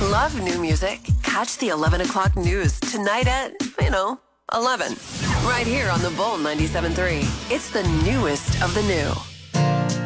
Love new music? Catch the 11 o'clock news tonight at, 11. Right here on the Bull 97.3. It's the newest of the new.